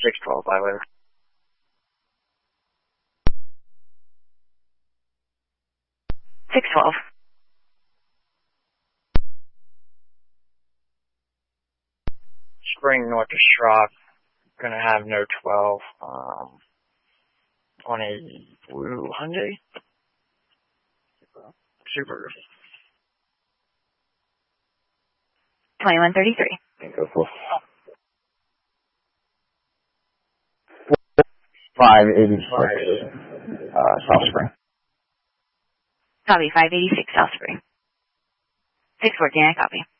612 by way. 612. Spring north of Schrock. Gonna have no 12. On a blue Hyundai. Super. 2133. Go for 586, South Spring. Copy, 586 South Spring. 614, I copy.